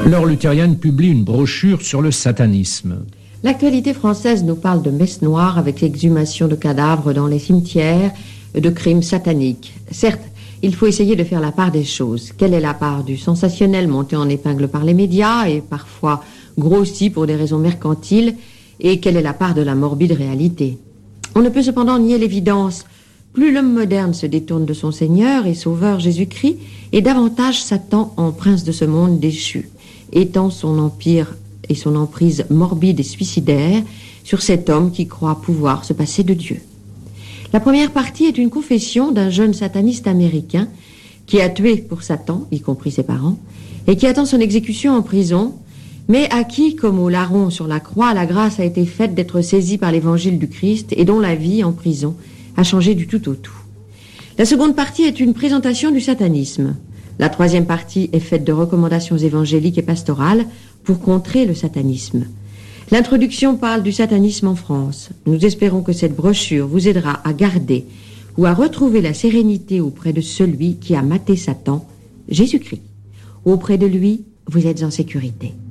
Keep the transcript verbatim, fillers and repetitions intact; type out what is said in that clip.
L'heure luthérienne publie une brochure sur le satanisme. L'actualité française nous parle de messes noires avec l'exhumation de cadavres dans les cimetières, de crimes sataniques. Certes, il faut essayer de faire la part des choses. Quelle est la part du sensationnel monté en épingle par les médias et parfois grossi pour des raisons mercantiles, et quelle est la part de la morbide réalité? On ne peut cependant nier l'évidence. Plus l'homme moderne se détourne de son Seigneur et Sauveur Jésus-Christ, et davantage Satan en prince de ce monde déchu, étend son empire et son emprise morbide et suicidaire sur cet homme qui croit pouvoir se passer de Dieu. La première partie est une confession d'un jeune sataniste américain qui a tué pour Satan, y compris ses parents, et qui attend son exécution en prison, mais à qui, comme au larron sur la croix, la grâce a été faite d'être saisi par l'évangile du Christ et dont la vie en prison a changé du tout au tout. La seconde partie est une présentation du satanisme. La troisième partie est faite de recommandations évangéliques et pastorales pour contrer le satanisme. L'introduction parle du satanisme en France. Nous espérons que cette brochure vous aidera à garder ou à retrouver la sérénité auprès de celui qui a maté Satan, Jésus-Christ. Auprès de lui, vous êtes en sécurité.